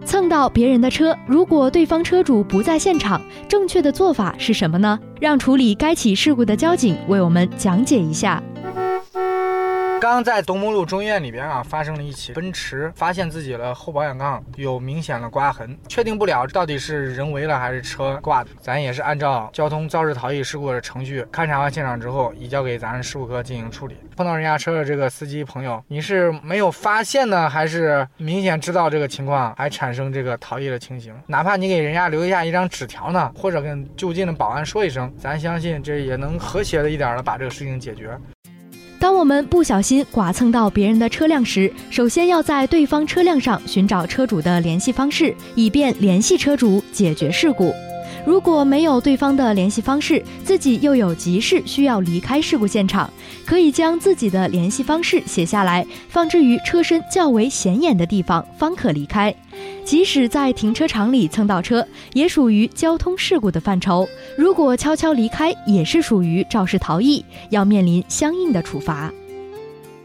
蹭到别人的车，如果对方车主不在现场，正确的做法是什么呢？让处理该起事故的交警为我们讲解一下。 刚在东木路中医院里边发生了一起奔驰发现自己的后保险杠有明显的刮痕，确定不了到底是人为了还是车挂的。咱也是按照交通肇事逃逸事故的程序，勘察完现场之后移交给咱事故科进行处理。碰到人家车的这个司机朋友，你是没有发现呢，还是明显知道这个情况还产生这个逃逸的情形？哪怕你给人家留下一张纸条呢，或者跟就近的保安说一声，咱相信这也能和谐的一点的把这个事情解决。 当我们不小心剐蹭到别人的车辆时，首先要在对方车辆上寻找车主的联系方式，以便联系车主解决事故。如果没有对方的联系方式，自己又有急事需要离开事故现场，可以将自己的联系方式写下来，放置于车身较为显眼的地方，方可离开。即使在停车场里蹭到车，也属于交通事故的范畴。如果悄悄离开，也是属于肇事逃逸，要面临相应的处罚。